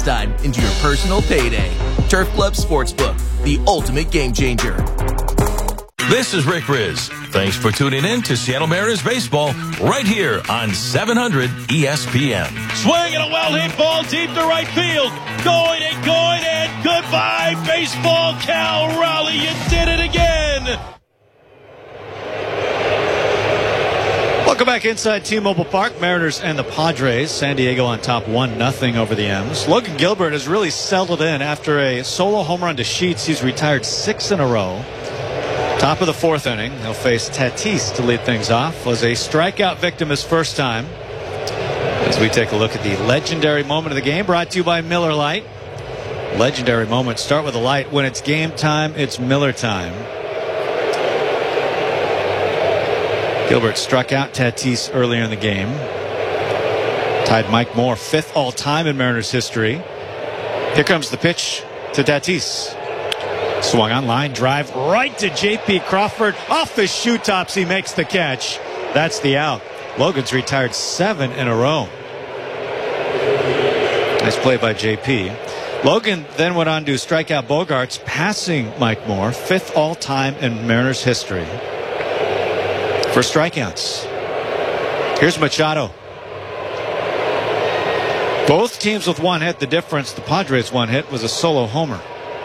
time into your personal payday. Turf Club Sportsbook, the ultimate game changer. This is Rick Riz. Thanks for tuning in to Seattle Mariners baseball right here on 700 ESPN. Swing and a well-hit ball deep to right field. Going and goodbye, baseball. Cal Raleigh, you did it again. Welcome back inside T-Mobile Park. Mariners and the Padres. San Diego on top 1-0 over the M's. Logan Gilbert has really settled in after a solo home run to Sheets. He's retired 6 in a row. Top of the 4th inning. He'll face Tatis to lead things off. Was a strikeout victim his first time. As we take a look at the legendary moment of the game, brought to you by Miller Lite. Legendary moments start with a light. When it's game time, it's Miller time. Gilbert struck out Tatis earlier in the game. Tied Mike Moore 5th all-time in Mariners history. Here comes the pitch to Tatis. Swung on, line drive right to J.P. Crawford. Off his shoe tops, he makes the catch. That's the out. Logan's retired 7 in a row. Nice play by J.P. Logan then went on to strike out Bogaerts, passing Mike Moore, 5th all-time in Mariners history for strikeouts. Here's Machado. Both teams with 1 hit. The difference, the Padres' 1 hit was a solo homer.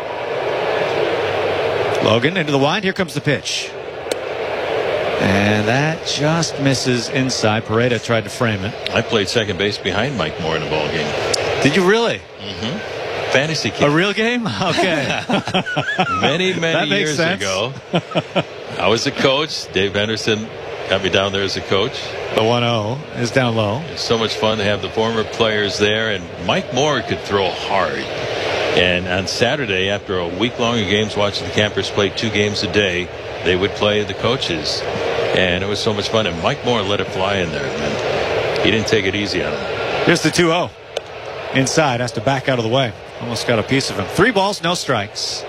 Logan into the wind. Here comes the pitch. And that just misses inside. Pareda tried to frame it. I played second base behind Mike Moore in a ball game. Did you really? Mm-hmm. Fantasy kid. A real game? Okay. many years ago. I was a coach. Dave Henderson got me down there as a coach. The 1-0 is down low. It's so much fun to have the former players there. And Mike Moore could throw hard. And on Saturday, after a week-long of games, watching the campers play 2 games a day, they would play the coaches. And it was so much fun. And Mike Moore let it fly in there. And he didn't take it easy on him. Here's the 2-0. Inside, has to back out of the way. Almost got a piece of him. 3 balls, no strikes.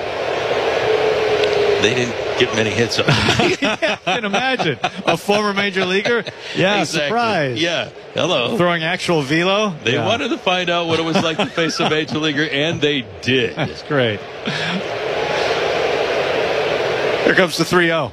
They didn't get many hits on him. Yeah, I can imagine. A former major leaguer? Yeah, exactly. Surprise. Yeah, hello. Throwing actual velo? They wanted to find out what it was like to face a major leaguer, and they did. That's great. Here comes the 3-0.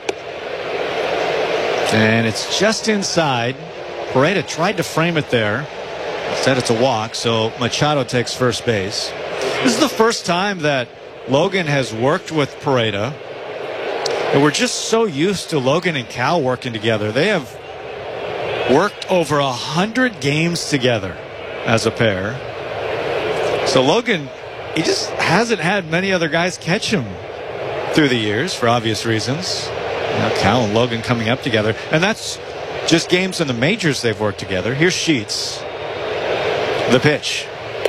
And it's just inside. Pareda tried to frame it there. Instead, it's a walk, so Machado takes first base. This is the first time that Logan has worked with Pareda. And we're just so used to Logan and Cal working together. They have worked over 100 games together as a pair. So Logan, he just hasn't had many other guys catch him through the years for obvious reasons. Now Cal and Logan coming up together. And that's just games in the majors they've worked together. Here's Sheets. The pitch.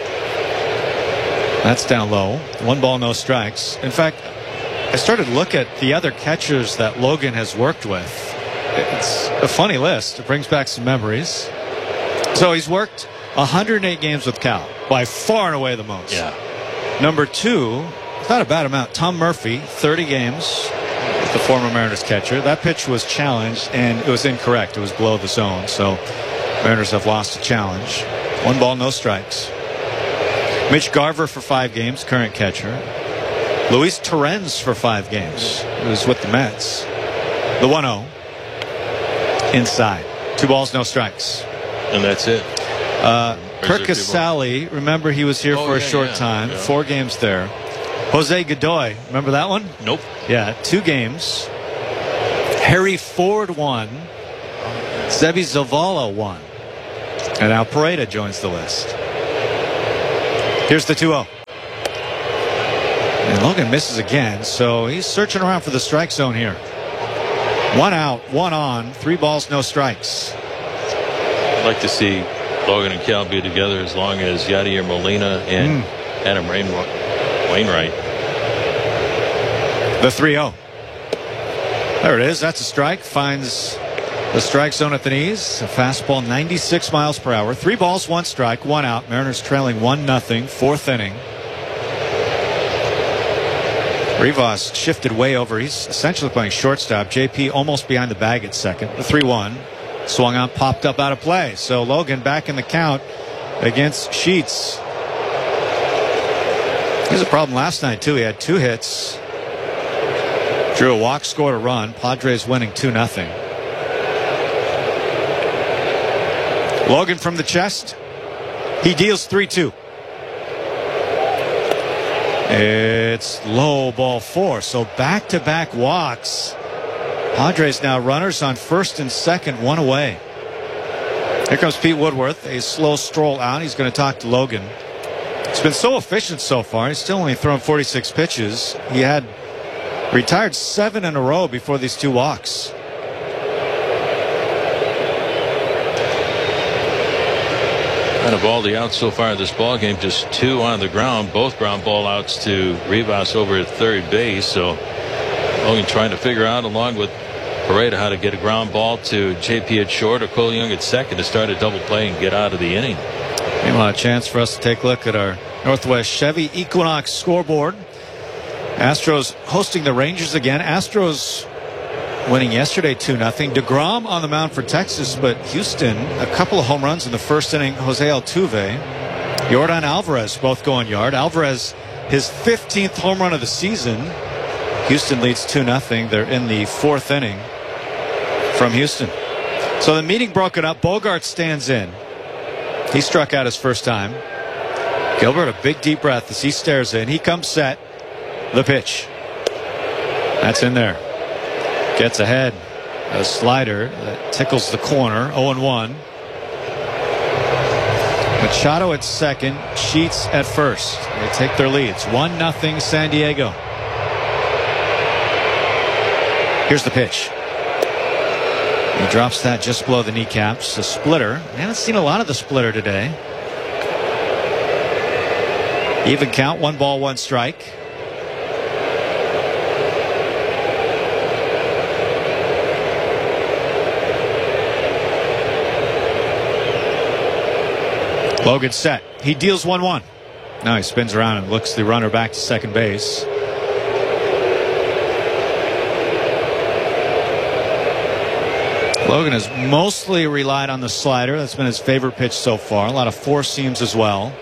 That's down low. 1 ball, no strikes. In fact, I started to look at the other catchers that Logan has worked with. It's a funny list. It brings back some memories. So he's worked 108 games with Cal, by far and away the most. Yeah. Number 2, it's not a bad amount. Tom Murphy, 30 games with the former Mariners catcher. That pitch was challenged, and it was incorrect. It was below the zone. So Mariners have lost a challenge. 1 ball, no strikes. Mitch Garver for 5 games, current catcher. Luis Torrens for 5 games. It was with the Mets. The 1-0. Inside. 2 balls, no strikes. And that's it. Kirk Casale, remember he was here for a short time. Yeah. 4 games there. Jose Godoy, remember that one? Nope. Yeah, 2 games. Harry Ford 1. Seby Zavala 1. And now Pareda joins the list. Here's the 2-0. And Logan misses again, so he's searching around for the strike zone here. 1 out, 1 on, 3 balls, no strikes. I'd like to see Logan and Cal be together as long as Yadier Molina and Adam Wainwright. The 3-0. There it is. That's a strike. Finds the strike zone at the knees. A fastball 96 miles per hour. 3 balls, 1 strike, 1 out. Mariners trailing 1-0, 4th inning. Rivas shifted way over. He's essentially playing shortstop. JP almost behind the bag at second. The 3-1. Swung on, popped up out of play. So Logan back in the count against Sheets. Here's a problem last night, too. He had 2 hits. Drew a walk, scored a run. Padres winning 2-0. Logan from the chest. He deals 3-2. It's low, ball 4. So back-to-back walks. Padres now runners on first and second, 1 away. Here comes Pete Woodworth. A slow stroll out. He's going to talk to Logan. He's been so efficient so far. He's still only thrown 46 pitches. He had retired 7 in a row before these 2 walks. Out of all the outs so far in this ball game, just 2 on the ground, both ground ball outs to Rivas over at third base. So Logan trying to figure out, along with Pareda, how to get a ground ball to JP at short or Cole Young at second to start a double play and get out of the inning. Meanwhile, a chance for us to take a look at our Northwest Chevy Equinox scoreboard. Astros hosting the Rangers again. Astros winning yesterday 2-0. DeGrom on the mound for Texas, but Houston, a couple of home runs in the first inning. Jose Altuve, Yordan Alvarez both going yard. Alvarez, his 15th home run of the season. Houston leads 2-0. They're in the 4th inning from Houston. So the meeting broken up. Bogart stands in. He struck out his first time. Gilbert, a big deep breath as he stares in. He comes set. The pitch. That's in there. Gets ahead. A slider that tickles the corner. 0-1. Machado at second. Sheets at first. They take their leads. 1-0 San Diego. Here's the pitch. He drops that just below the kneecaps. A splitter. I haven't seen a lot of the splitter today. Even count. 1 ball, 1 strike. Logan set. He deals 1-1. Now he spins around and looks the runner back to second base. Logan has mostly relied on the slider. That's been his favorite pitch so far. A lot of 4 seams as well.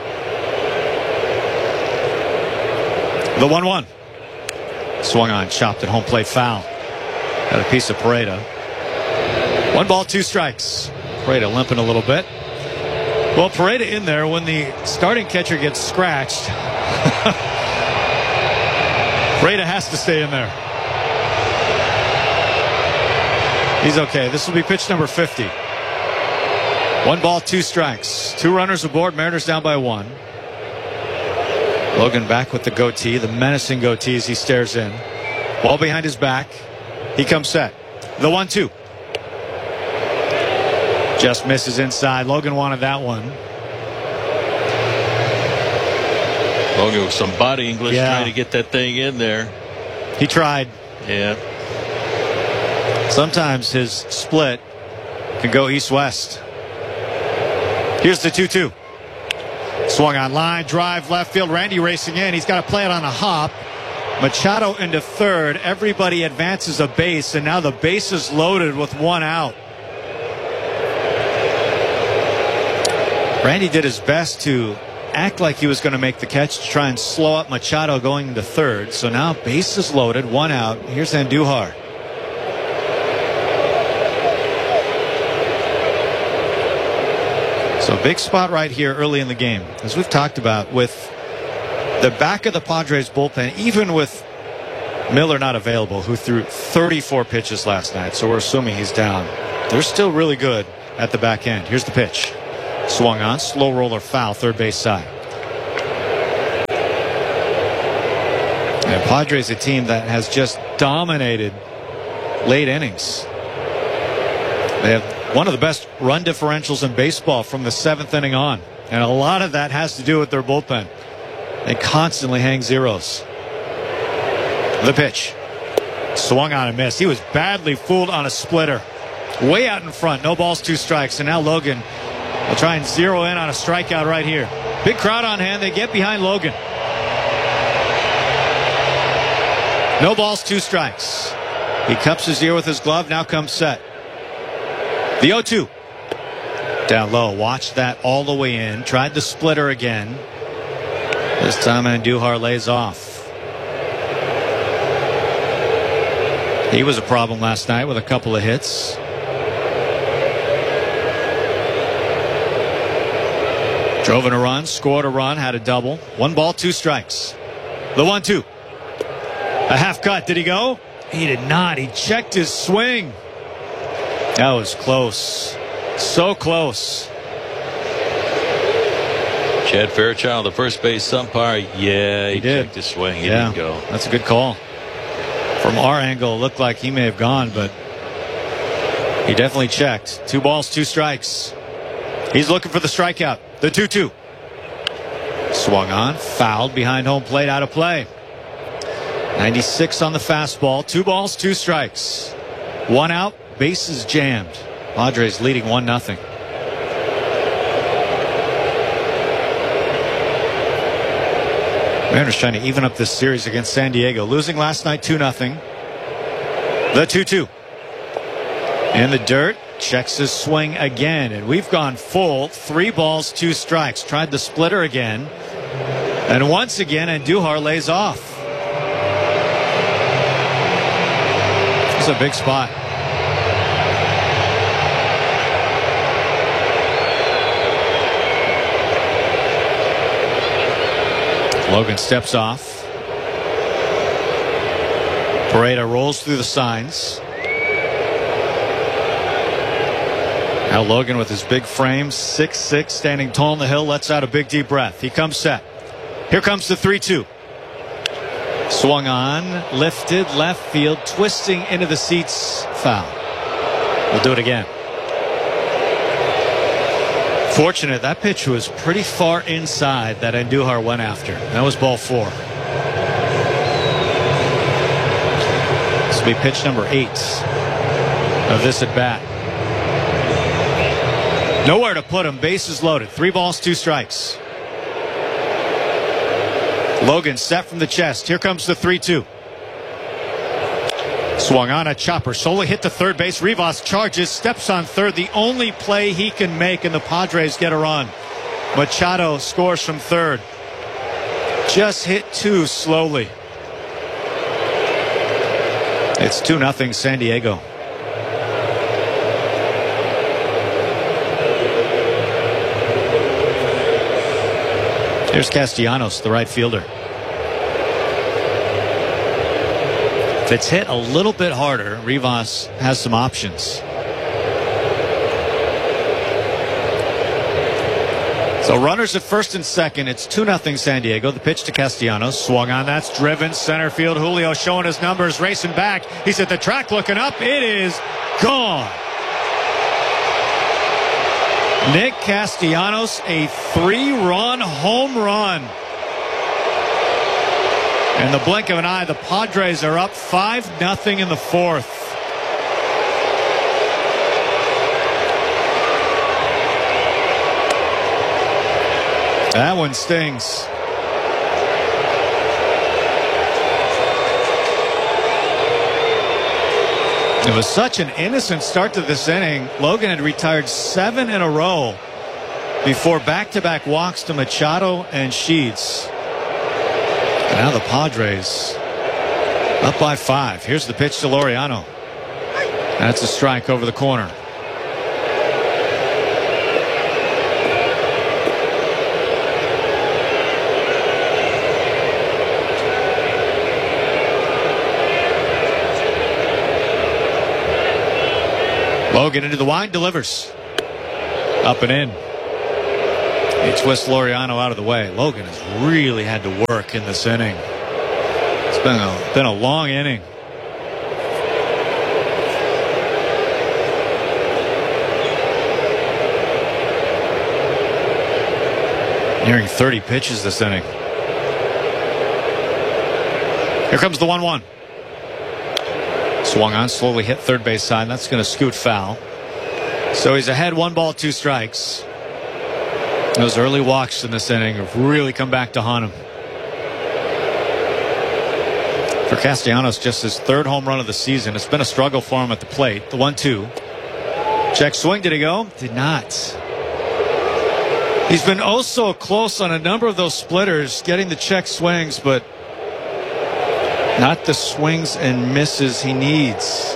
The 1-1. Swung on, chopped at home plate, foul. Got a piece of Pareda. 1 ball, 2 strikes. Pareda limping a little bit. Well, Pareda in there when the starting catcher gets scratched. Pareda has to stay in there. He's okay. This will be pitch number 50. 1 ball, 2 strikes. 2 runners aboard. Mariners down by 1. Logan back with the goatee, the menacing goatee as he stares in. Ball behind his back. He comes set. The 1-2. Just misses inside. Logan wanted that one. Logan with some body English trying to get that thing in there. He tried. Yeah. Sometimes his split can go east-west. Here's the 2-2. Swung on line, drive, left field. Randy racing in. He's got to play it on a hop. Machado into third. Everybody advances a base, and now the base is loaded with 1 out. Randy did his best to act like he was going to make the catch to try and slow up Machado going into third. So now base is loaded, 1 out. Here's Andujar. So big spot right here early in the game. As we've talked about, with the back of the Padres bullpen, even with Miller not available, who threw 34 pitches last night, so we're assuming he's down. They're still really good at the back end. Here's the pitch. Swung on, slow roller foul, third base side. And Padres a team that has just dominated late innings. They have one of the best run differentials in baseball from the 7th inning on. And a lot of that has to do with their bullpen. They constantly hang zeros. The pitch. Swung on and missed. He was badly fooled on a splitter. Way out in front. No balls, 2 strikes. And now Logan will try and zero in on a strikeout right here. Big crowd on hand. They get behind Logan. No balls, 2 strikes. He cups his ear with his glove. Now comes set. The 0-2. Down low. Watched that all the way in. Tried the splitter again. This time Andujar lays off. He was a problem last night with a couple of hits. Drove in a run, scored a run, had a double. 1 ball, 2 strikes. The 1-2. A half cut. Did he go? He did not. He checked his swing. That was close. So close. Chad Fairchild, the first base umpire. Yeah, he checked his swing. He didn't go. That's a good call. From our angle, it looked like he may have gone, but he definitely checked. 2 balls, 2 strikes. He's looking for the strikeout. The 2-2. Swung on, fouled behind home plate, out of play. 96 on the fastball. 2 balls, 2 strikes. 1 out, bases jammed. Padres leading 1-0. Mariners trying to even up this series against San Diego. Losing last night 2-0. The 2-2. In the dirt. Checks his swing again. And we've gone full. 3 balls, 2 strikes. Tried the splitter again. And once again, Andujar lays off. It's a big spot. Logan steps off. Pareda rolls through the signs. Now Logan with his big frame, 6'6", standing tall on the hill, lets out a big deep breath. He comes set. Here comes the 3-2. Swung on, lifted, left field, twisting into the seats, foul. We'll do it again. Fortunate, that pitch was pretty far inside that Andujar went after. That was ball 4. This will be pitch number 8 of this at bat. Nowhere to put him. Bases loaded. 3 balls, 2 strikes. Logan set from the chest. Here comes the 3-2. Swung on a chopper. Sola hit to third base. Rivas charges, steps on third. The only play he can make, and the Padres get a run. Machado scores from third. Just hit 2 slowly. It's 2-0 San Diego. Here's Castellanos, the right fielder. If it's hit a little bit harder, Rivas has some options. So runners at first and second. It's 2-0 San Diego. The pitch to Castellanos. Swung on. That's driven. Center field. Julio showing his numbers. Racing back. He's at the track looking up. It is gone. Nick Castellanos, a 3-run home run. In the blink of an eye, the Padres are up 5-0 in the 4th. That one stings. It was such an innocent start to this inning. Logan had retired 7 in a row before back-to-back walks to Machado and Sheets. Now the Padres up by 5. Here's the pitch to Laureano. That's a strike over the corner. Logan into the wind, delivers. Up and in. He twists Laureano out of the way. Logan has really had to work in this inning. It's been a long inning. Nearing 30 pitches this inning. Here comes the 1-1. Swung on, slowly hit third base side. That's going to scoot foul. So he's ahead, 1 ball, 2 strikes. Those early walks in this inning have really come back to haunt him. For Castellanos, just his 3rd home run of the season. It's been a struggle for him at the plate. The 1-2. Check swing. Did he go? Did not. He's been oh so close on a number of those splitters, getting the check swings, but not the swings and misses he needs.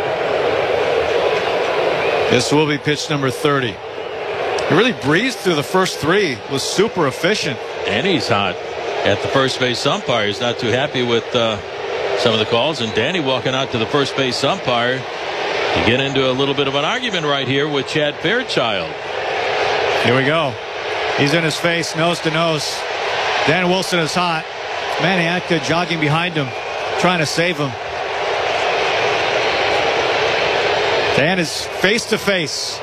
This will be pitch number 30. He really breezed through the first three, was super efficient. And he's hot at the first base umpire. He's not too happy with some of the calls. And Danny walking out to the first base umpire to get into a little bit of an argument right here with Chad Fairchild. Here we go. He's in his face, nose to nose. Dan Wilson is hot. Manny Acta jogging behind him, trying to save him. Dan is face to face.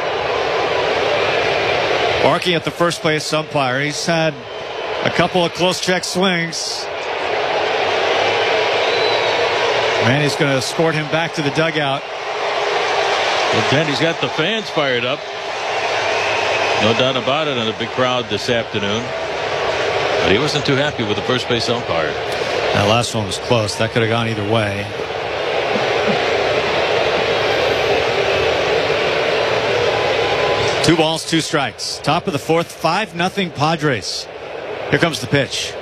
Barking at the first base umpire. He's had a couple of close check swings. Manny's going to escort him back to the dugout. Well, Danny's got the fans fired up. No doubt about it, in a big crowd this afternoon. But he wasn't too happy with the first base umpire. That last one was close. That could have gone either way. Two balls, two strikes. Top of the fourth, 5-0 Padres. Here comes the pitch.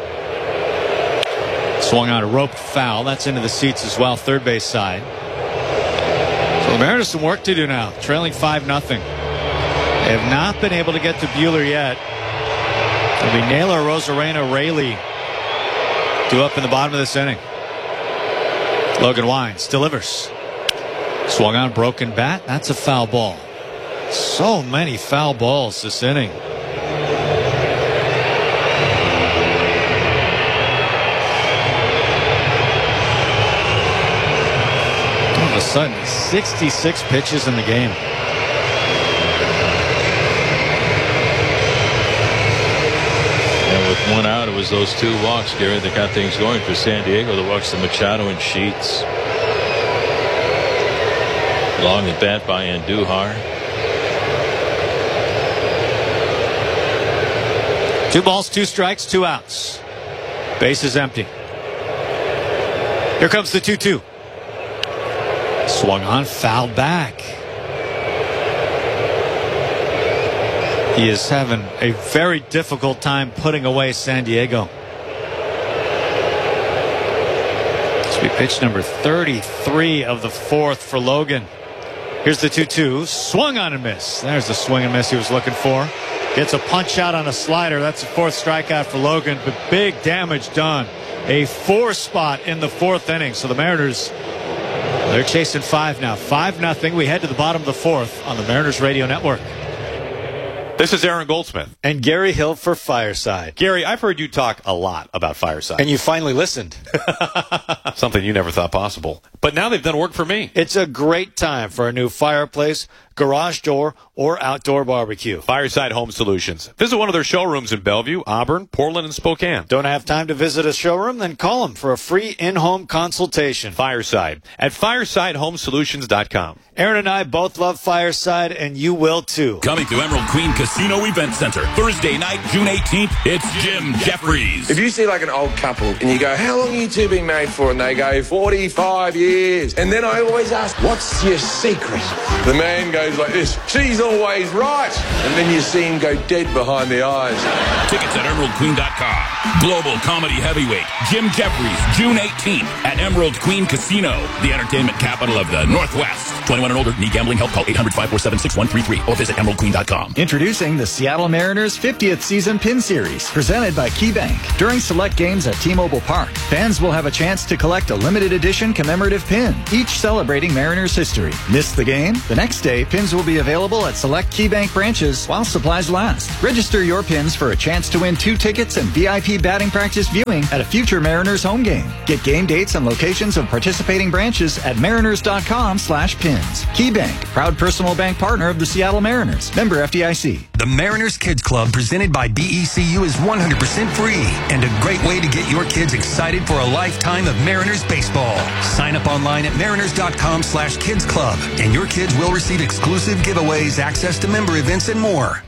Swung on a roped foul. That's into the seats as well, third base side. So the Mariners some work to do now. Trailing 5-0. They have not been able to get to Buehler yet. It'll be Naylor, Rosarena, Raley due up in the bottom of this inning. Logan Wines delivers. Swung on, broken bat. That's a foul ball. So many foul balls this inning. All of a sudden, 66 pitches in the game. And with one out, it was those two walks, Gary, that got things going for San Diego. The walks to Machado and Sheets. Long at bat by Andujar. 2 balls, 2 strikes, 2 outs. Base is empty. Here comes the 2-2. Swung on, fouled back. He is having a very difficult time putting away San Diego. This will be pitch number 33 of the fourth for Logan. Here's the 2-2. Swung on and miss. There's the swing and miss he was looking for. Gets a punch out on a slider. That's the fourth strikeout for Logan, but big damage done. A 4 spot in the fourth inning. So the Mariners, they're chasing 5 now. 5-0. We head to the bottom of the fourth on the Mariners Radio Network. This is Aaron Goldsmith. And Gary Hill for Fireside. Gary, I've heard you talk a lot about Fireside. And you finally listened. Something you never thought possible. But now they've done work for me. It's a great time for a new fireplace, garage door, or outdoor barbecue. Fireside Home Solutions. Visit one of their showrooms in Bellevue, Auburn, Portland, and Spokane. Don't have time to visit a showroom? Then call them for a free in-home consultation. Fireside at firesidehomesolutions.com. Aaron and I both love Fireside, and you will too. Coming to Emerald Queen Casino Event Center, Thursday night, June 18th, it's Jim Jeffries. If you see like an old couple and you go, how long have you two been married for? And they go, 45 years. And then I always ask, what's your secret? The man goes like this, she's always right. And then you see him go dead behind the eyes. Tickets at emeraldqueen.com. Global comedy heavyweight, Jim Jeffries, June 18th at Emerald Queen Casino, the entertainment capital of the Northwest. 21 and older, need gambling help, call 800-547-6133 or visit emeraldqueen.com. Introducing the Seattle Mariners 50th Season Pin Series, presented by KeyBank. During select games at T-Mobile Park, fans will have a chance to collect a limited edition commemorative pin, each celebrating Mariners history. Miss the game? The next day, pins will be available at select KeyBank branches while supplies last. Register your pins for a chance to win 2 tickets and VIP batting practice viewing at a future Mariners home game. Get game dates and locations of participating branches at mariners.com/pins. KeyBank, proud personal bank partner of the Seattle Mariners. Member FDIC. The Mariners Kids Club presented by BECU is 100% free and a great way to get your kids excited for a lifetime of Mariners baseball. Sign up online at mariners.com/kids club and your kids will receive exclusive giveaways, access to member events, and more.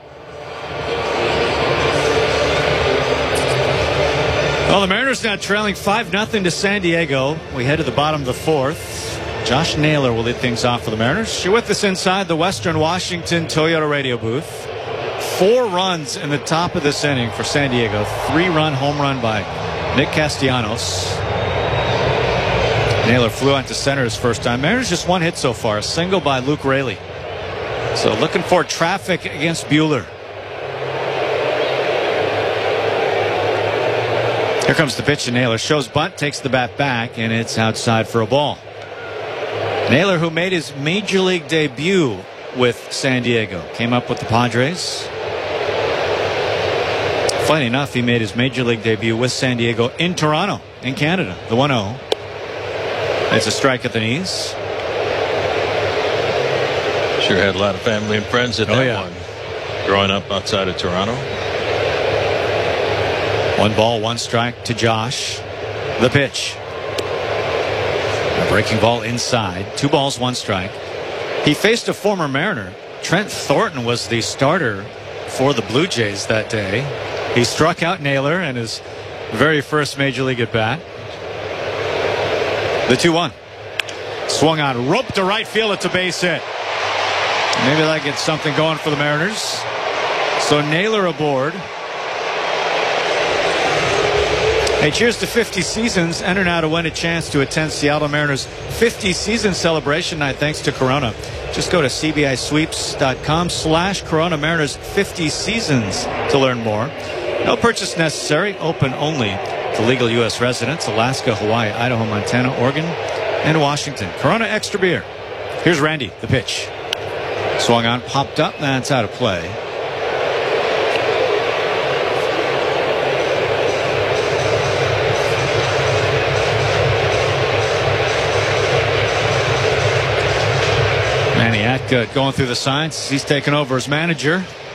Well, the Mariners now trailing 5-0 to San Diego. We head to the bottom of the fourth. Josh Naylor will lead things off for the Mariners. You're with us inside the Western Washington Toyota radio booth. 4 runs in the top of this inning for San Diego. 3-run home run by Nick Castellanos. Naylor flew out to center his first time. Mariners just 1 hit so far. A single by Luke Raley. So looking for traffic against Buehler. Here comes the pitch to Naylor. Shows bunt, takes the bat back, and it's outside for a ball. Naylor, who made his major league debut with San Diego, came up with the Padres. Funny enough, he made his major league debut with San Diego in Toronto, in Canada. The 1-0. It's a strike at the knees. Sure had a lot of family and friends at that one. Growing up outside of Toronto. 1 ball, 1 strike to Josh. The pitch. A breaking ball inside. 2 balls, 1 strike. He faced a former Mariner. Trent Thornton was the starter for the Blue Jays that day. He struck out Naylor in his very first major league at bat. The 2-1. Swung on, roped to right field. It's a base hit. Maybe that gets something going for the Mariners. So Naylor aboard. Hey, cheers to 50 seasons. Enter now to win a chance to attend Seattle Mariners 50 season celebration night thanks to Corona. Just go to cbisweeps.com/Corona Mariners 50 seasons to learn more. No purchase necessary. Open only to legal U.S. residents. Alaska, Hawaii, Idaho, Montana, Oregon, and Washington. Corona Extra Beer. Here's Randy, the pitch. Swung on, popped up. That's out of play. Manny Atka going through the signs. He's taken over as manager.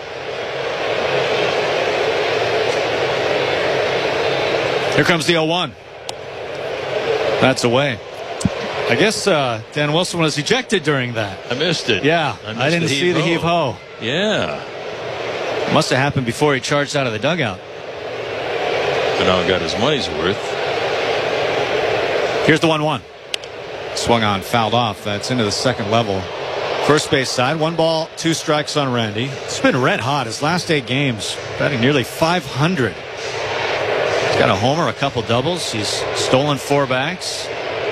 Here comes the 0-1. That's away. I guess Dan Wilson was ejected during that. I missed it. Yeah, I didn't see the heave-ho. Yeah. Must have happened before he charged out of the dugout. But now got his money's worth. Here's the 1-1. Swung on, fouled off. That's into the second level. First base side, 1 ball, 2 strikes on Randy. It's been red hot. His last 8 games, batting nearly .500. He's got a homer, a couple doubles. He's stolen 4 bags.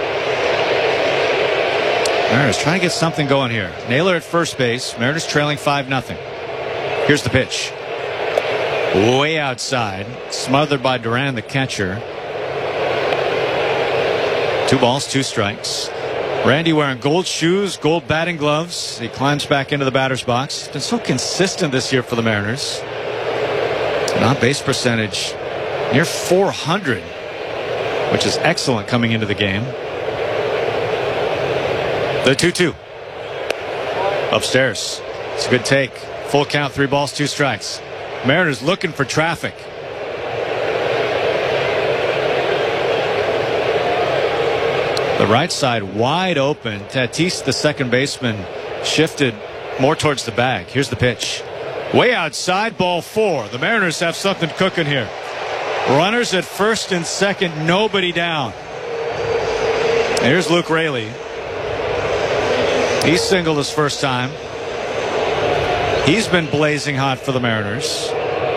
Mariners trying to get something going here. Naylor at first base. Mariners trailing 5-0. Here's the pitch. Way outside. Smothered by Duran, the catcher. 2 balls, 2 strikes. Randy wearing gold shoes, gold batting gloves. He climbs back into the batter's box. He's been so consistent this year for the Mariners. On base percentage near .400, which is excellent coming into the game. The 2-2. Upstairs. It's a good take. Full count, 3 balls, 2 strikes. Mariners looking for traffic. The right side wide open. Tatis, the second baseman, shifted more towards the bag. Here's the pitch. Way outside, ball 4. The Mariners have something cooking here. Runners at first and second, nobody down. And here's Luke Raley. He singled his first time. He's been blazing hot for the Mariners.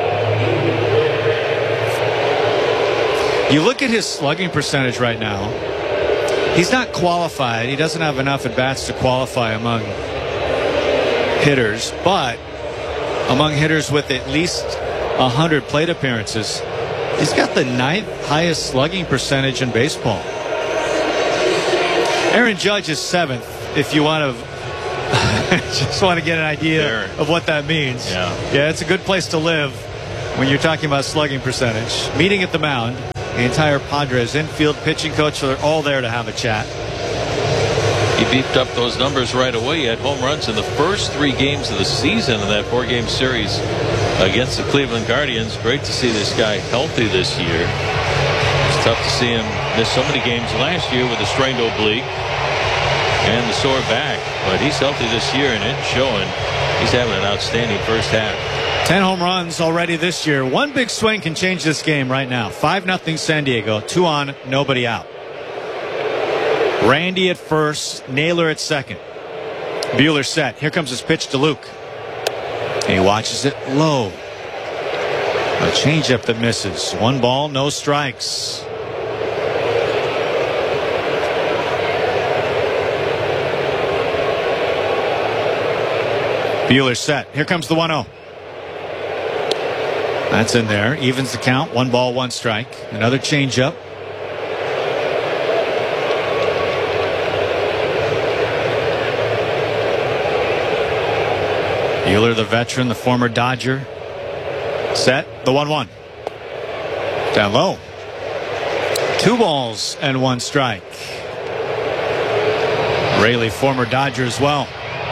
You look at his slugging percentage right now. He's not qualified. He doesn't have enough at-bats to qualify among hitters, but among hitters with at least 100 plate appearances, he's got the 9th highest slugging percentage in baseball. Aaron Judge is 7th, if you want to just want to get an idea of what that means. Yeah, it's a good place to live when you're talking about slugging percentage. Meeting at the mound. The entire Padres infield, pitching coach, they're all there to have a chat. He beefed up those numbers right away. He had home runs in the first 3 games of the season in that 4-game series against the Cleveland Guardians. Great to see this guy healthy this year. It's tough to see him miss so many games last year with a strained oblique and the sore back. But he's healthy this year, and it's showing. He's having an outstanding first half. 10 home runs already this year. One big swing can change this game right now. 5-0 San Diego. 2 on, nobody out. Randy at first, Naylor at second. Buehler set. Here comes his pitch to Luke. He watches it low. A changeup that misses. 1 ball, no strikes. Buehler set. Here comes the 1-0. That's in there. Evens the count. 1 ball, 1 strike. Another changeup. Buehler, the veteran, the former Dodger. Set. The 1-1. Down low. 2 balls and 1 strike. Raley, former Dodger as well.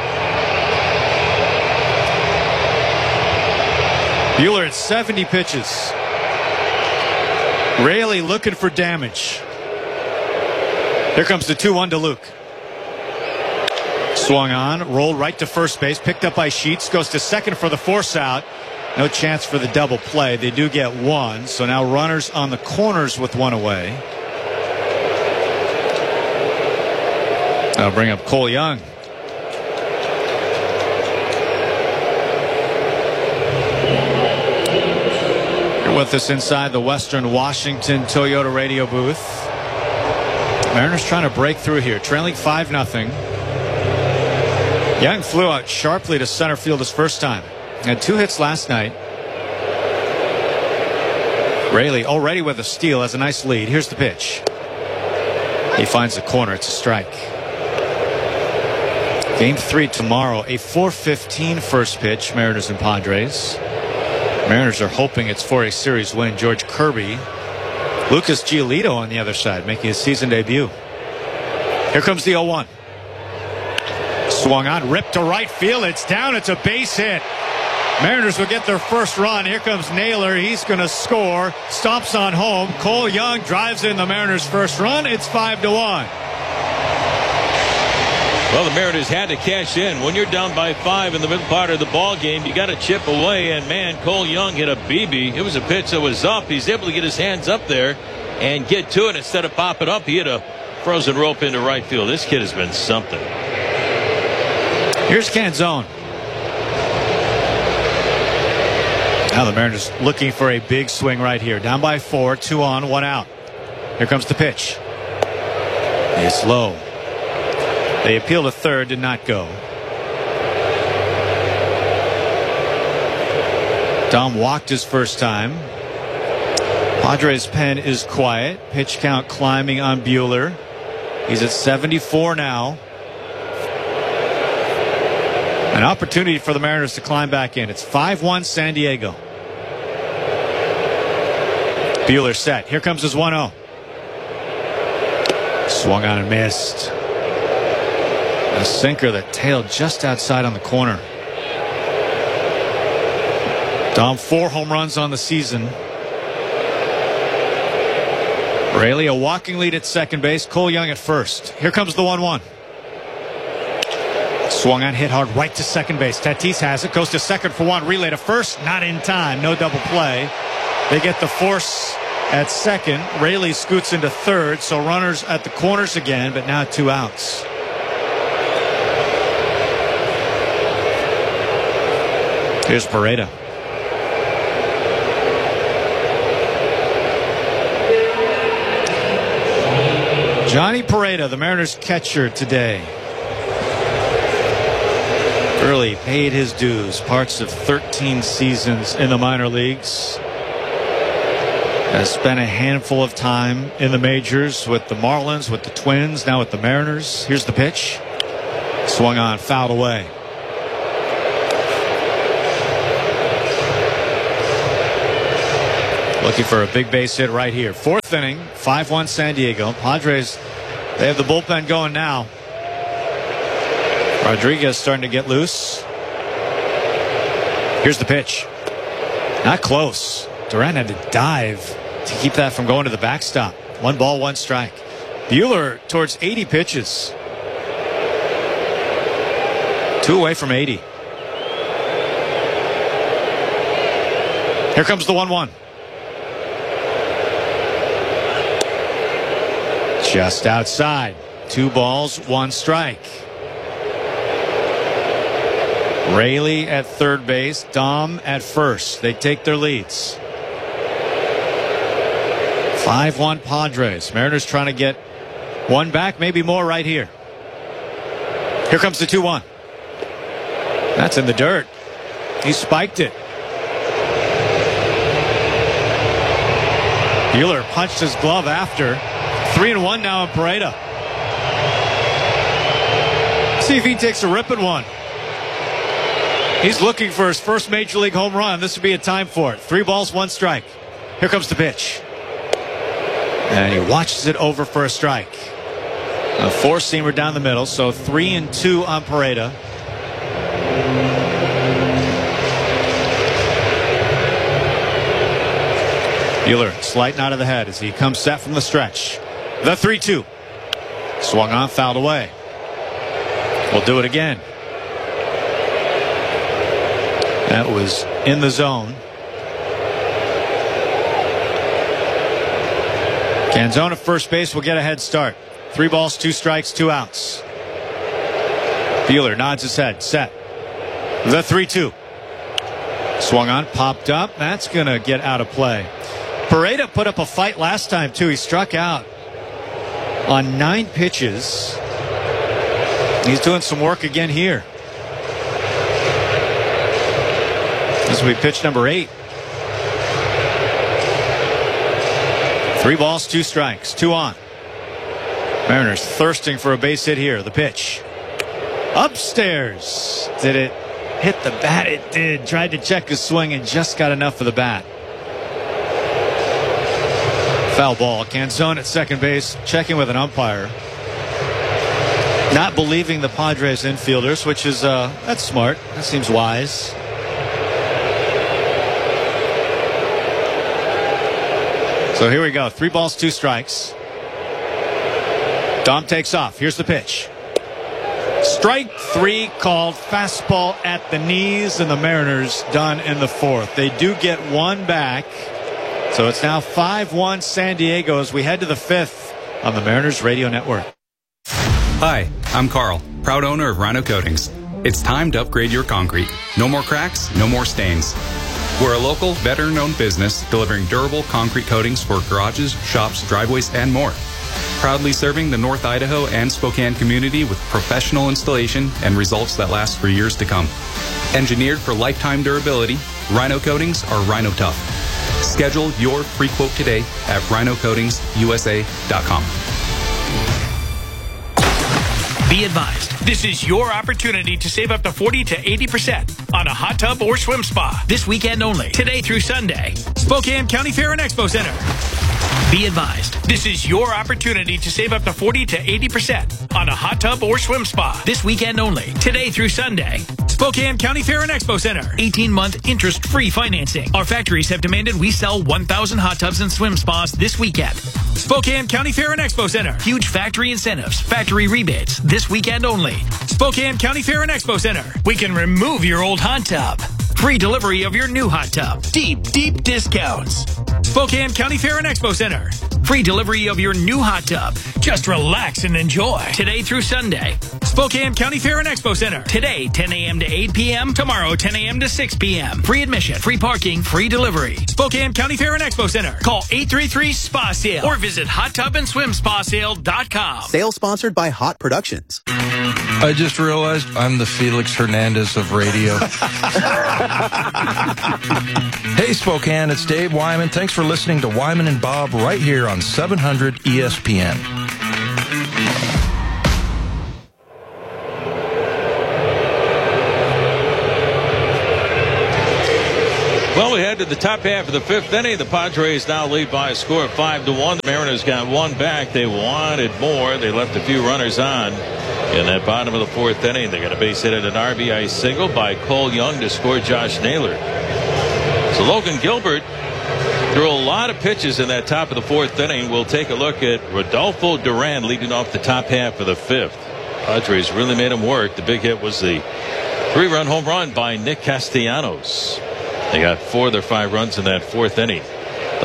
Buehler at 70 pitches. Raley looking for damage. Here comes the 2-1 to Luke. Swung on, rolled right to first base, picked up by Sheets, goes to second for the force out. No chance for the double play. They do get 1, so now runners on the corners with 1 away. That'll bring up Cole Young. With us inside the Western Washington Toyota radio booth. Mariners trying to break through here, trailing 5-0. Young flew out sharply to center field his first time. Had 2 hits last night. Raley already with a steal, has a nice lead. Here's the pitch. He finds the corner. It's a strike. Game 3 tomorrow, a 4:15 first pitch, Mariners and Padres. Mariners are hoping it's for a series win. George Kirby. Lucas Giolito on the other side, making his season debut. Here comes the 0-1. Swung on, ripped to right field. It's down. It's a base hit. Mariners will get their first run. Here comes Naylor. He's going to score. Stomps on home. Cole Young drives in the Mariners' first run. It's 5-1. Well, the Mariners had to cash in. When you're down by 5 in the middle part of the ball game, you got to chip away. And man, Cole Young hit a BB. It was a pitch that was up. He's able to get his hands up there and get to it instead of popping up. He hit a frozen rope into right field. This kid has been something. Here's Canzone. Now the Mariners looking for a big swing right here. Down by 4, 2 on, 1 out. Here comes the pitch. It's low. They appeal to third, did not go. Dom walked his first time. Padres' pen is quiet. Pitch count climbing on Buehler. He's at 74 now. An opportunity for the Mariners to climb back in. It's 5-1 San Diego. Buehler set. Here comes his 1-0. Swung on and missed. A sinker that tailed just outside on the corner. Dom 4 home runs on the season. Raley a walking lead at second base. Cole Young at first. Here comes the 1-1. Swung on, hit hard right to second base. Tatis has it. Goes to second for 1. Relay to first. Not in time. No double play. They get the force at second. Raley scoots into third. So runners at the corners again, but now 2 outs. Here's Pareda. Johnny Pareda, the Mariners catcher today. Early paid his dues. Parts of 13 seasons in the minor leagues. Has spent a handful of time in the majors with the Marlins, with the Twins, now with the Mariners. Here's the pitch. Swung on, fouled away. Looking for a big base hit right here. 4th inning, 5-1 San Diego. Padres, they have the bullpen going now. Rodriguez starting to get loose. Here's the pitch. Not close. Durant had to dive to keep that from going to the backstop. 1 ball, 1 strike. Buehler towards 80 pitches. 2 away from 80. Here comes the 1-1. Just outside. 2 balls, 1 strike. Raley at third base, Dom at first. They take their leads. 5-1 Padres. Mariners trying to get one back, maybe more right here. Here comes the 2-1. That's in the dirt. He spiked it. Buehler punched his glove after. 3-1 now in Pareda. See if he takes a rip at one. He's looking for his first Major League home run. This would be a time for it. 3 balls, 1 strike. Here comes the pitch. And he watches it over for a strike. A 4-seamer down the middle, so 3-2 on Pareda. Buehler sliding out of the head as he comes set from the stretch. The 3-2. Swung on, fouled away. We'll do it again. That was in the zone. Canzone at first base will get a head start. 3 balls, 2 strikes, 2 outs. Buehler nods his head, set. The 3-2. Swung on, popped up. That's going to get out of play. Pareda put up a fight last time, too. He struck out on 9 pitches. He's doing some work again here. This will be pitch number 8. 3 balls, 2 strikes, 2 on. Mariners thirsting for a base hit here. The pitch. Upstairs. Did it hit the bat? It did. Tried to check his swing and just got enough for the bat. Foul ball. Canzone at second base, checking with an umpire. Not believing the Padres infielders, which is, that's smart. That seems wise. So here we go. 3 balls, 2 strikes. Dom takes off. Here's the pitch. Strike 3 called. Fastball at the knees, and the Mariners done in the 4th. They do get 1 back. So it's now 5-1 San Diego as we head to the 5th on the Mariners Radio Network. Hi, I'm Carl, proud owner of Rhino Coatings. It's time to upgrade your concrete. No more cracks, no more stains. We're a local, veteran-known business delivering durable concrete coatings for garages, shops, driveways, and more. Proudly serving the North Idaho and Spokane community with professional installation and results that last for years to come. Engineered for lifetime durability, Rhino Coatings are Rhino Tough. Schedule your free quote today at rhinocoatingsusa.com. Be advised, this is your opportunity to save up to 40 to 80% on a hot tub or swim spa this weekend only, today through Sunday. Spokane County Fair and Expo Center. Be advised, this is your opportunity to save up to 40 to 80% on a hot tub or swim spa this weekend only, today through Sunday. Spokane County Fair and Expo Center. 18-month interest-free financing. Our factories have demanded we sell 1,000 hot tubs and swim spas this weekend. Spokane County Fair and Expo Center. Huge factory incentives, factory rebates this weekend only. Spokane County Fair and Expo Center. We can remove your old hot tub. Free delivery of your new hot tub. Deep, deep discounts. Spokane County Fair and Expo Center. Free delivery of your new hot tub. Just relax and enjoy. Today through Sunday. Spokane County Fair and Expo Center. Today, 10 a.m. to 8 p.m. Tomorrow, 10 a.m. to 6 p.m. Free admission, free parking, free delivery. Spokane County Fair and Expo Center. Call 833-SPA-SALE or visit hottubandSwimSpaSale.com. Sale sponsored by Hot Productions. I just realized I'm the Felix Hernandez of radio. Hey, Spokane, it's Dave Wyman. Thanks for listening to Wyman and Bob right here on 700 ESPN. Well, we head to the top half of the 5th inning. The Padres now lead by a score of 5-1. The Mariners got 1 back. They wanted more. They left a few runners on in that bottom of the 4th inning. They got a base hit at an RBI single by Cole Young to score Josh Naylor. So Logan Gilbert threw a lot of pitches in that top of the 4th inning. We'll take a look at Rodolfo Duran leading off the top half of the 5th. Padres really made him work. The big hit was the 3-run home run by Nick Castellanos. They got 4 of their 5 runs in that 4th inning.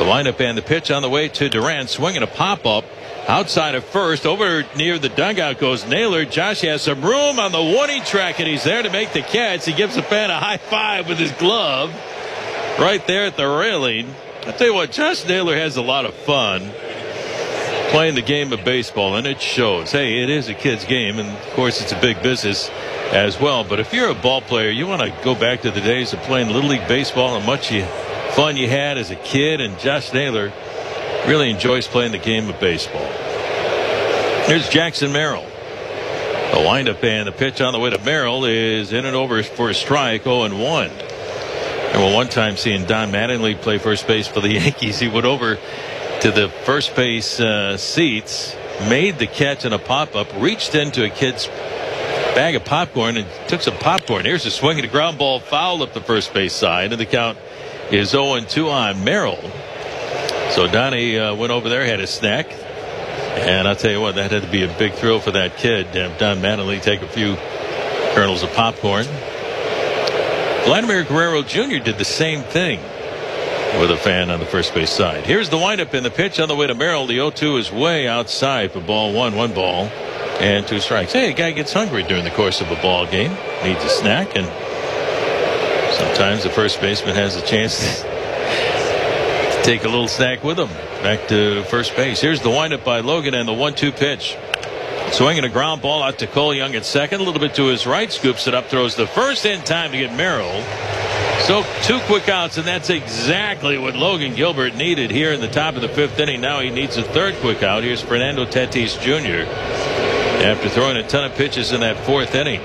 The windup and the pitch on the way to Durant, swinging a pop-up outside of first. Over near the dugout goes Naylor. Josh has some room on the warning track, and he's there to make the catch. He gives the fan a high five with his glove right there at the railing. I tell you what, Josh Naylor has a lot of fun playing the game of baseball, and it shows. Hey, it is a kid's game, and of course it's a big business as well. But if you're a ball player, you want to go back to the days of playing Little League baseball and much fun you had as a kid, and Josh Naylor really enjoys playing the game of baseball. Here's Jackson Merrill. The windup and the pitch on the way to Merrill is in and over for a strike, 0-1. And well, one time seeing Don Mattingly play first base for the Yankees, he went over to the first base seats, made the catch in a pop-up, reached into a kid's bag of popcorn and took some popcorn. Here's a swing and a ground ball foul up the first base side, and the count is 0-2 on Merrill. So Donnie went over there, had a snack, and I'll tell you what, that had to be a big thrill for that kid to have Don Mattingly take a few kernels of popcorn. Vladimir Guerrero Jr. did the same thing with a fan on the first base side. Here's the windup and the pitch on the way to Merrill. The 0-2 is way outside for ball one. 1 ball and 2 strikes. Hey, a guy gets hungry during the course of a ball game, needs a snack, and sometimes the first baseman has a chance to take a little snack with him back to first base. Here's the windup by Logan and the 1-2 pitch. Swinging a ground ball out to Cole Young at second, a little bit to his right, scoops it up, throws the first in time to get Merrill. So 2 quick outs, and that's exactly what Logan Gilbert needed here in the top of the 5th inning. Now he needs a 3rd quick out. Here's Fernando Tatis Jr. after throwing a ton of pitches in that 4th inning.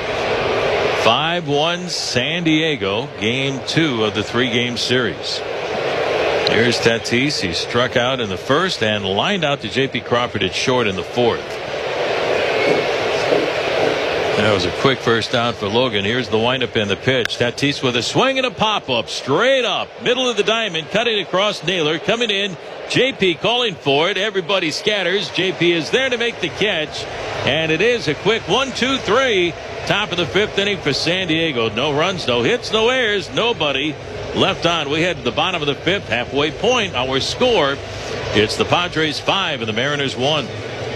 5-1 San Diego, game 2 of the 3-game series. Here's Tatis. He struck out in the 1st and lined out to J.P. Crawford at short in the 4th. That was a quick first out for Logan. Here's the windup and the pitch. Tatis with a swing and a pop-up straight up middle of the diamond, cutting across Naylor, coming in. JP calling for it. Everybody scatters. JP is there to make the catch, and it is a quick 1-2-3. Top of the 5th inning for San Diego. No runs, no hits, no errors, nobody left on. We head to the bottom of the 5th, halfway point. Our score, it's the Padres 5 and the Mariners 1.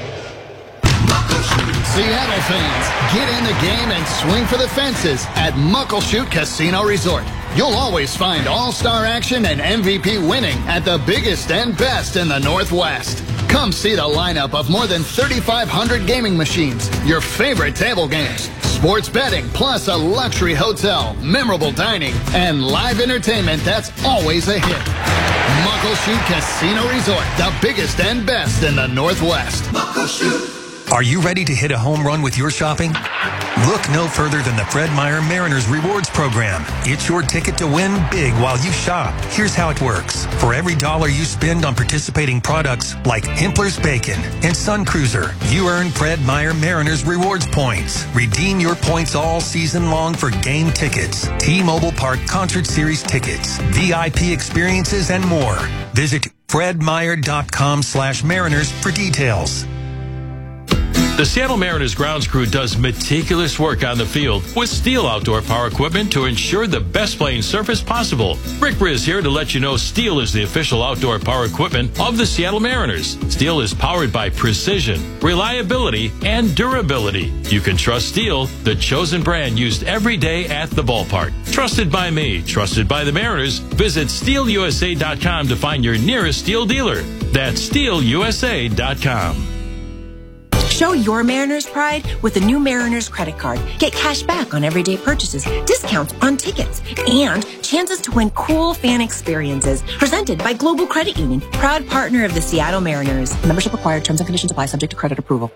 Seattle fans, get in the game and swing for the fences at Muckleshoot Casino Resort. You'll always find all-star action and MVP winning at the biggest and best in the Northwest. Come see the lineup of more than 3,500 gaming machines, your favorite table games, sports betting, plus a luxury hotel, memorable dining, and live entertainment that's always a hit. Muckleshoot Casino Resort, the biggest and best in the Northwest. Muckleshoot. Are you ready to hit a home run with your shopping? Look no further than the Fred Meyer Mariners Rewards Program. It's your ticket to win big while you shop. Here's how it works. For every $1 you spend on participating products like Hempler's Bacon and Sun Cruiser, you earn Fred Meyer Mariners Rewards points. Redeem your points all season long for game tickets, T-Mobile Park Concert Series tickets, VIP experiences, and more. Visit fredmeyer.com/Mariners for details. The Seattle Mariners grounds crew does meticulous work on the field with Steel outdoor power equipment to ensure the best playing surface possible. Rick Riz here to let you know Steel is the official outdoor power equipment of the Seattle Mariners. Steel is powered by precision, reliability, and durability. You can trust Steel, the chosen brand used every day at the ballpark. Trusted by me, trusted by the Mariners. Visit SteelUSA.com to find your nearest Steel dealer. That's SteelUSA.com. Show your Mariners pride with the new Mariners credit card. Get cash back on everyday purchases, discounts on tickets, and chances to win cool fan experiences. Presented by Global Credit Union, proud partner of the Seattle Mariners. Membership required. Terms and conditions apply. Subject to credit approval.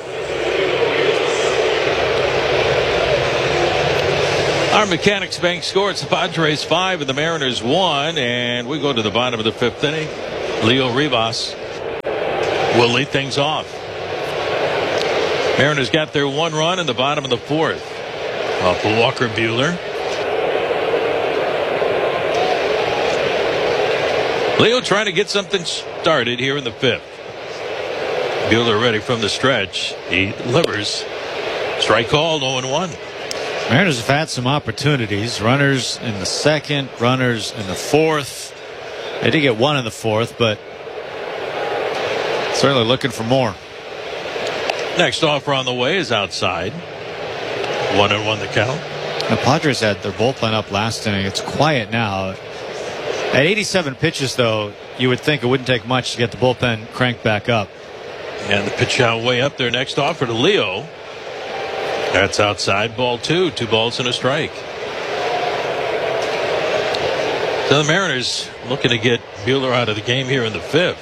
Our Mechanics Bank score, it's the Padres 5 and the Mariners 1, and we go to the bottom of the 5th inning. Leo Rivas will lead things off. Mariners got their 1 run in the bottom of the 4th. Off of Walker Buehler. Leo trying to get something started here in the 5th. Buehler ready from the stretch. He delivers. Strike called, 0-1. Mariners have had some opportunities. Runners in the 2nd, runners in the 4th. They did get one in the fourth, but certainly looking for more. Next offer on the way is outside. 1-1 the count. The Padres had their bullpen up last inning. It's quiet now. At 87 pitches, though, you would think it wouldn't take much to get the bullpen cranked back up. And the pitch out way up there. Next offer to Leo. That's outside, ball 2. 2 balls and a strike. So the Mariners looking to get Buehler out of the game here in the 5th.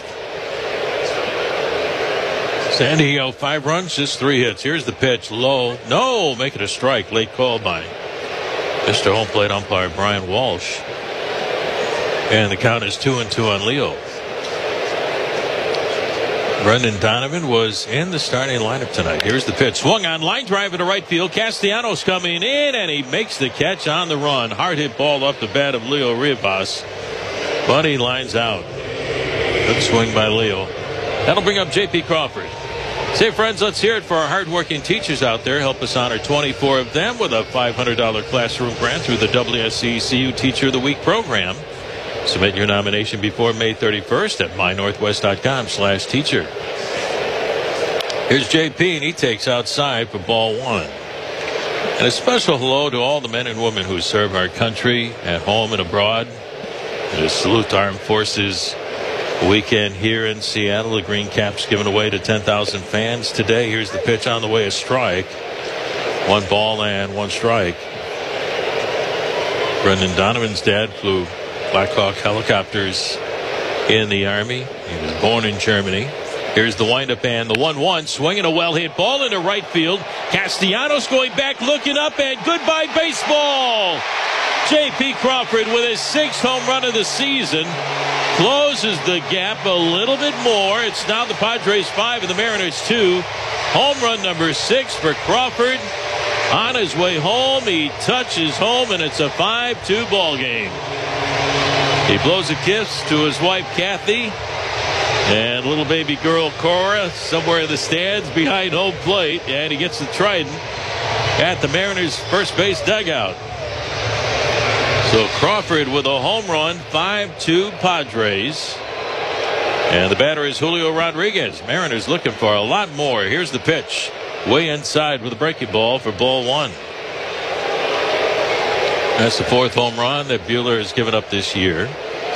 San Diego, 5 runs, just 3 hits. Here's the pitch, low. No, make it a strike. Late call by Mr. Home Plate umpire Brian Walsh. And the count is 2-2 on Leo. Brendan Donovan was in the starting lineup tonight. Here's the pitch. Swung on, line drive into right field. Castellanos coming in, and he makes the catch on the run. Hard hit ball off the bat of Leo Rivas. But he lines out. Good swing by Leo. That'll bring up J.P. Crawford. Say, friends, let's hear it for our hardworking teachers out there. Help us honor 24 of them with a $500 classroom grant through the WSCCU Teacher of the Week program. Submit your nomination before May 31st at mynorthwest.com/teacher. Here's JP, and he takes outside for ball 1. And a special hello to all the men and women who serve our country at home and abroad. And a salute to Armed Forces weekend here in Seattle. The green caps given away to 10,000 fans today. Here's the pitch on the way, a strike. 1 ball and 1 strike. Brendan Donovan's dad flew Black Hawk helicopters in the Army. He was born in Germany. Here's the windup and the 1-1. Swinging a well-hit ball into right field. Castellanos going back, looking up, and goodbye baseball. J.P. Crawford with his 6th home run of the season. Closes the gap a little bit more. It's now the Padres 5 and the Mariners 2. Home run number 6 for Crawford. On his way home, he touches home, and it's a 5-2 ball game. He blows a kiss to his wife, Kathy, and little baby girl, Cora, somewhere in the stands behind home plate, and he gets the trident at the Mariners' first base dugout. So Crawford with a home run, 5-2 Padres. And the batter is Julio Rodriguez. Mariners looking for a lot more. Here's the pitch. Way inside with a breaking ball for ball 1. That's the 4th home run that Buehler has given up this year.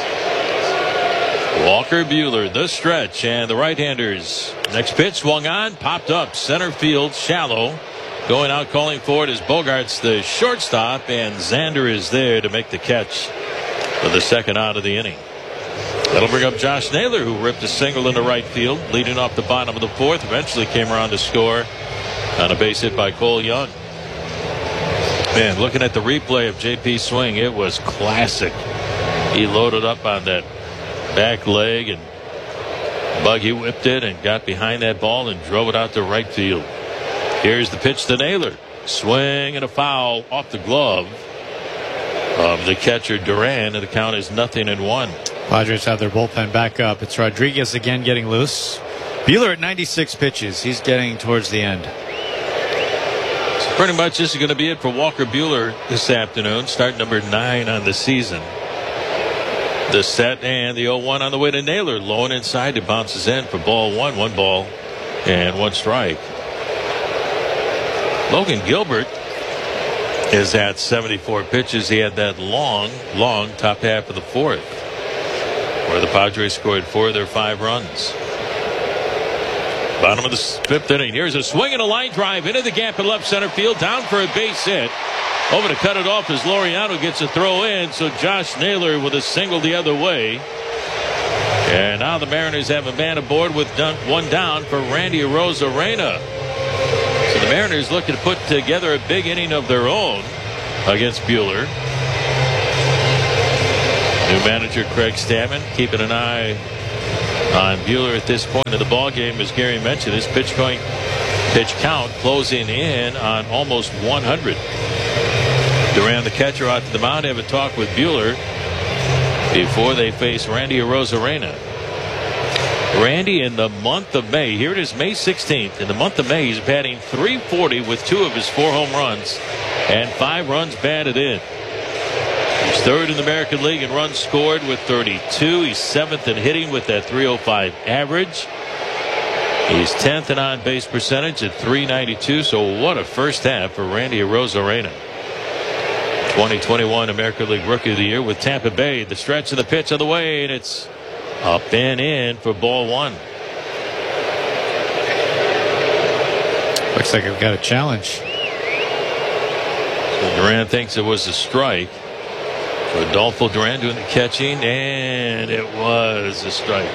Walker Buehler, the stretch, and the right-handers. Next pitch swung on, popped up, center field, shallow. Going out calling for it is Bogarts, the shortstop, and Xander is there to make the catch for the 2nd out of the inning. That'll bring up Josh Naylor, who ripped a single into right field, leading off the bottom of the 4th. Eventually came around to score on a base hit by Cole Young. Man, looking at the replay of JP's swing, it was classic. He loaded up on that back leg and buggy whipped it and got behind that ball and drove it out to right field. Here's the pitch to Naylor. Swing and a foul off the glove of the catcher Duran, and the count is 0-1. Padres have their bullpen back up. It's Rodriguez again getting loose. Buehler at 96 pitches. He's getting towards the end. So pretty much this is going to be it for Walker Buehler this afternoon. Start number 9 on the season. The set and the 0-1 on the way to Naylor. Low and inside. It bounces in for ball 1. 1 ball and 1 strike. Logan Gilbert is at 74 pitches. He had that long top half of the 4th, where the Padres scored 4 of their 5 runs. Bottom of the 5th inning. Here's a swing and a line drive into the gap in left center field. Down for a base hit. Over to cut it off as Laureano gets a throw in. So Josh Naylor with a single the other way. And now the Mariners have a man aboard with 1 down for Randy Arozarena. So the Mariners looking to put together a big inning of their own against Buehler. New manager Craig Stammen keeping an eye on Buehler at this point of the ball game. As Gary mentioned, his pitch count closing in on almost 100. Duran, the catcher, out to the mound, have a talk with Buehler before they face Randy Arozarena. Randy, in the month of May, here it is May 16th. In the month of May, he's batting .340 with 2 of his 4 home runs and 5 runs batted in. He's third in the American League in runs scored with 32. He's seventh in hitting with that .305 average. He's 10th in on-base percentage at .392. So what a first half for Randy Arozarena. 2021 American League Rookie of the Year with Tampa Bay. The stretch of the pitch on the way, and it's up and in for ball one. Looks like we've got a challenge. So Duran thinks it was a strike. So Adolfo Duran doing the catching, and it was a strike.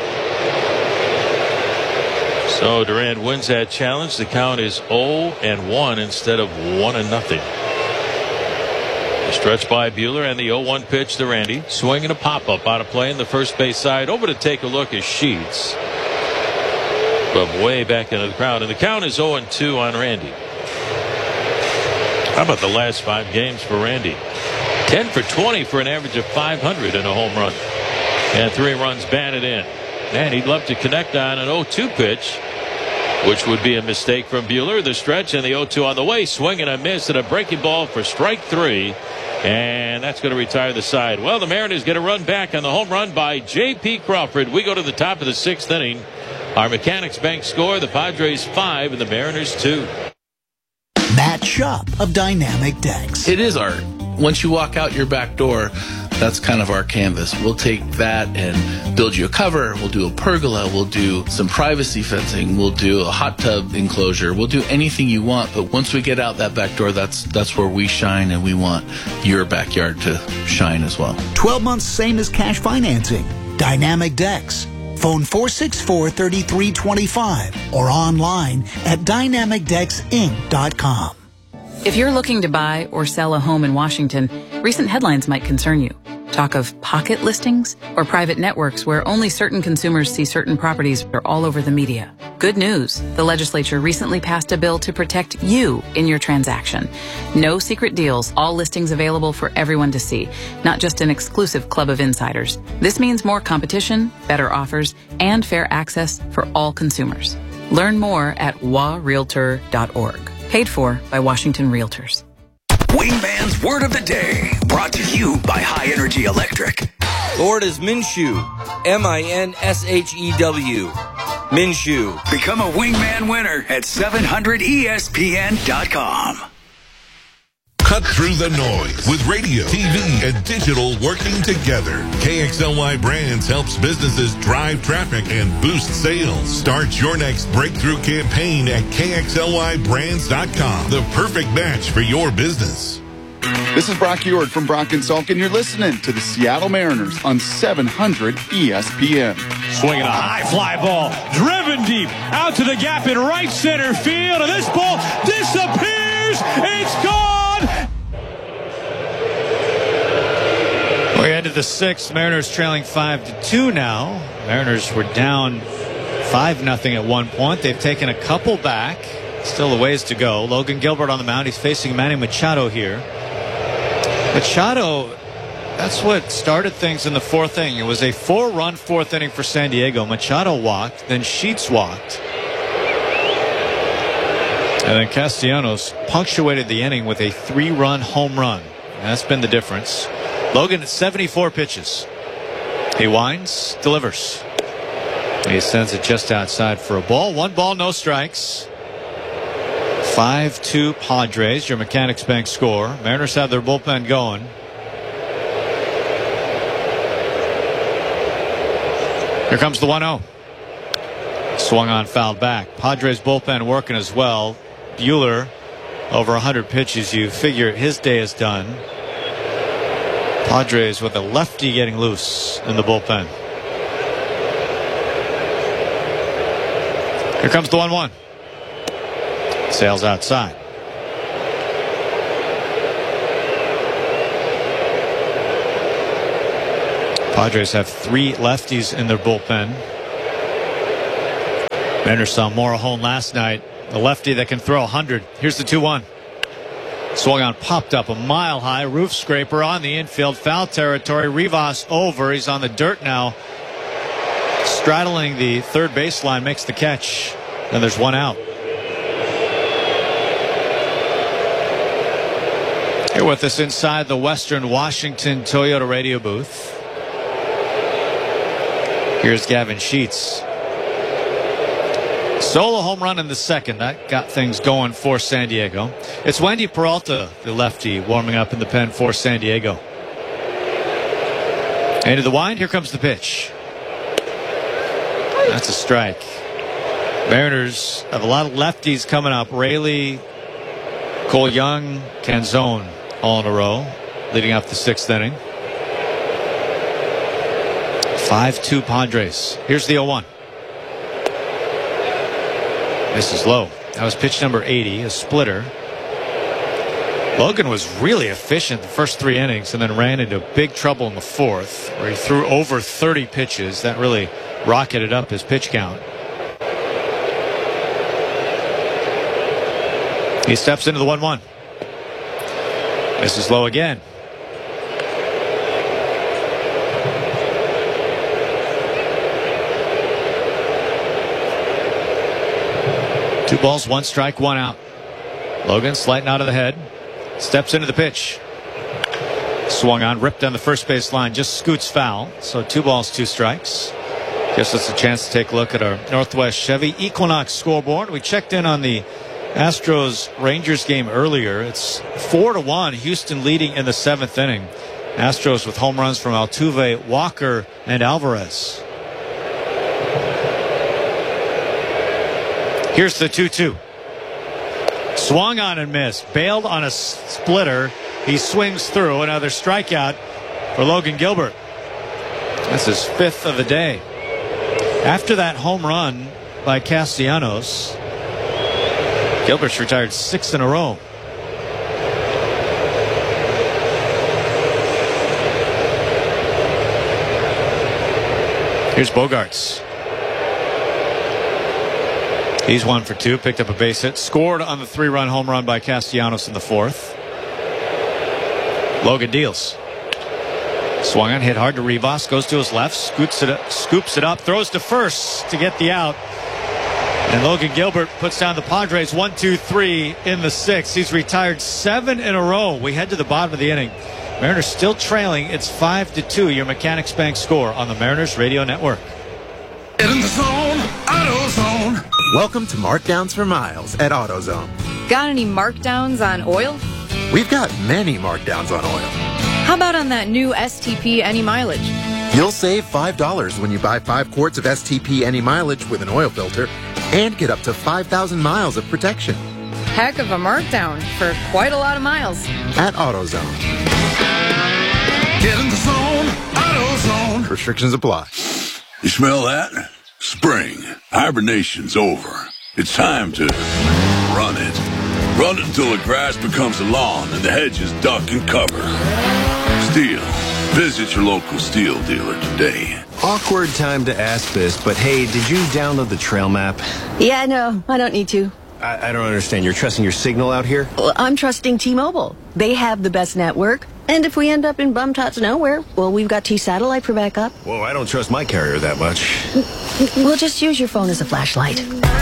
So Duran wins that challenge. The count is 0-1 instead of 1-0. The stretch by Buehler and the 0-1 pitch to Randy. Swinging a pop-up out of play in the first base side. Over to take a look is Sheets. From way back into the crowd. And the count is 0-2 on Randy. How about the last 5 games for Randy? 10 for 20 for an average of 500 and a home run. And 3 runs batted in. And he'd love to connect on an 0-2 pitch, which would be a mistake from Buehler. The stretch and the 0-2 on the way. Swing and a miss and a breaking ball for strike 3. And that's going to retire the side. Well, the Mariners get a run back on the home run by J.P. Crawford. We go to the top of the 6th inning. Our Mechanics Bank score, the Padres 5 and the Mariners 2. Matt Shupp of Dynamic Decks. It is art. Once you walk out your back door, that's kind of our canvas. We'll take that and build you a cover. We'll do a pergola. We'll do some privacy fencing. We'll do a hot tub enclosure. We'll do anything you want. But once we get out that back door, that's where we shine, and we want your backyard to shine as well. 12 months, same as cash financing. Dynamic Decks. Phone 464-3325 or online at dynamicdecksinc.com. If you're looking to buy or sell a home in Washington, recent headlines might concern you. Talk of pocket listings or private networks where only certain consumers see certain properties are all over the media. Good news. The legislature recently passed a bill to protect you in your transaction. No secret deals, all listings available for everyone to see, not just an exclusive club of insiders. This means more competition, better offers, and fair access for all consumers. Learn more at warealtor.org. Paid for by Washington Realtors. Wingman's Word of the Day, brought to you by High Energy Electric. The word is Minshew. M-I-N-S-H-E-W. Minshew. Become a Wingman winner at 700ESPN.com. Cut through the noise with radio, TV, and digital working together. KXLY Brands helps businesses drive traffic and boost sales. Start your next breakthrough campaign at KXLYBrands.com. The perfect match for your business. This is Brock Ewart from Brock & Salk, and you're listening to the Seattle Mariners on 700 ESPN. Swinging a high fly ball, driven deep, out to the gap in right center field, and this ball disappears. It's gone. We head to the 6th. Mariners trailing 5-2 now. Mariners were down 5-0 at one point. They've taken a couple back. Still a ways to go. Logan Gilbert on the mound. He's facing Manny Machado here. Machado, that's what started things in the 4th inning. It was a 4-run 4th inning for San Diego. Machado walked, then Sheets walked. And then Castellanos punctuated the inning with a 3-run home run. And that's been the difference. Logan at 74 pitches. He winds, delivers. He sends it just outside for a ball. 1 ball, no strikes. 5-2 Padres, your Mechanics Bank score. Mariners have their bullpen going. Here comes the 1-0. Swung on, fouled back. Padres bullpen working as well. Buehler, over 100 pitches. You figure his day is done. Padres with a lefty getting loose in the bullpen. Here comes the 1-1. Sails outside. Padres have 3 lefties in their bullpen. Mariners saw Morejon last night. A lefty that can throw 100. Here's the 2-1. Swung on, popped up a mile high. Roof scraper on the infield. Foul territory. Rivas over. He's on the dirt now. Straddling the third baseline, makes the catch. And there's 1 out. Here Here with us inside the Western Washington Toyota radio booth. Here's Gavin Sheets. Solo home run in the second. That got things going for San Diego. It's Wendy Peralta, the lefty, warming up in the pen for San Diego. Into the wind. Here comes the pitch. That's a strike. Mariners have a lot of lefties coming up. Raley, Cole Young, Canzone all in a row, leading up the sixth inning. 5-2 Padres. Here's the 0-1. This is low. That was pitch number 80, a splitter. Logan was really efficient the first 3 innings and then ran into big trouble in the fourth, where he threw over 30 pitches. That really rocketed up his pitch count. He steps into the 1-1. This is low again. Two balls, 1 strike, 1 out. Logan sliding out of the head. Steps into the pitch. Swung on, ripped down the first base line, just scoots foul. So 2 balls, 2 strikes. Gives us a chance to take a look at our Northwest Chevy Equinox scoreboard. We checked in on the Astros-Rangers game earlier. It's 4-1. Houston leading in the 7th inning. Astros with home runs from Altuve, Walker, and Alvarez. Here's the 2-2. Swung on and missed. Bailed on a splitter. He swings through. Another strikeout for Logan Gilbert. That's his 5th of the day. After that home run by Castellanos, Gilbert's retired 6 in a row. Here's Bogarts. He's 1 for 2, picked up a base hit, scored on the 3-run home run by Castellanos in the 4th. Logan deals. Swung on, hit hard to Rivas, goes to his left, scoops it up, throws to first to get the out. And Logan Gilbert puts down the Padres 1-2-3 in the 6th. He's retired 7 in a row. We head to the bottom of the inning. Mariners still trailing. It's 5-2. Your Mechanics Bank score on the Mariners Radio Network. Get in the zone, AutoZone. Welcome to Markdowns for Miles at AutoZone. Got any markdowns on oil? We've got many markdowns on oil. How about on that new STP Any Mileage? You'll save $5 when you buy 5 quarts of STP Any Mileage with an oil filter and get up to 5,000 miles of protection. Heck of a markdown for quite a lot of miles. At AutoZone. Get in the zone, AutoZone. Restrictions apply. You smell that? Spring. Hibernation's over. It's time to run it. Run it until the grass becomes a lawn and the hedges duck and cover. Steel. Visit your local Steel dealer today. Awkward time to ask this, but hey, did you download the trail map? Yeah, no, I don't need to. I don't understand. You're trusting your signal out here? Well, I'm trusting T-Mobile. They have the best network. And if we end up in bum-tots nowhere, well, we've got T-Satellite for backup. Whoa, I don't trust my carrier that much. We'll just use your phone as a flashlight.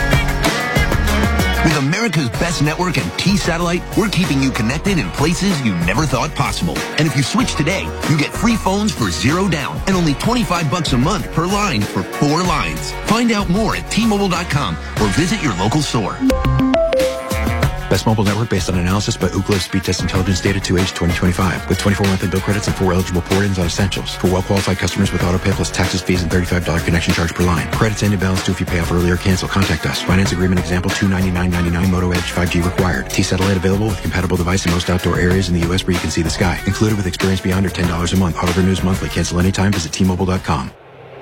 With America's best network and T-Satellite, we're keeping you connected in places you never thought possible. And if you switch today, you get free phones for $0 down and only $25 a month per line for 4 lines. Find out more at T-Mobile.com or visit your local store. Best mobile network based on analysis by Ookla Speed Test Intelligence data to age 2025 with 24 monthly bill credits and 4 eligible port-ins on essentials. For well-qualified customers with auto pay plus taxes, fees, and $35 connection charge per line. Credits end in balance due if you pay off early or cancel. Contact us. Finance agreement example $299.99 Moto Edge 5G required. T-Satellite available with compatible device in most outdoor areas in the U.S. where you can see the sky. Included with experience beyond or $10 a month. Auto renews monthly. Cancel anytime. Visit T-Mobile.com.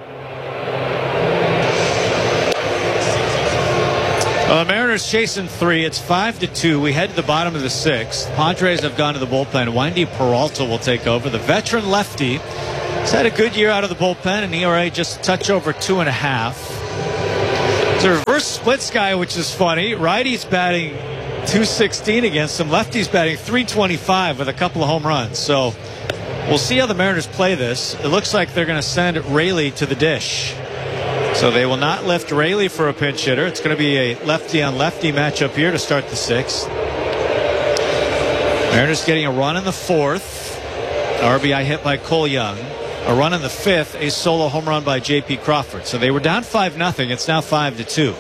Mariners chasing 3. It's 5-2. We head to the bottom of the 6th. Padres have gone to the bullpen. Wendy Peralta will take over. The veteran lefty has had a good year out of the bullpen. An ERA just a touch over 2.5. It's a reverse splits guy, which is funny. Righty's batting .216 against him. Lefty's batting .325 with a couple of home runs. So we'll see how the Mariners play this. It looks like they're going to send Raley to the dish. So they will not lift Raley for a pinch hitter. It's going to be a lefty-on-lefty matchup here to start the 6th. Mariners getting a run in the fourth. RBI hit by Cole Young. A run in the fifth. A solo home run by J.P. Crawford. So they were down 5-0. It's now 5-2.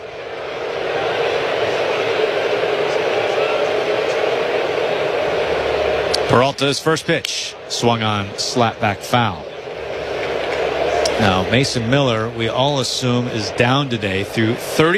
Peralta's first pitch swung on, slapback foul. Now Mason Miller, we all assume, is down today through 30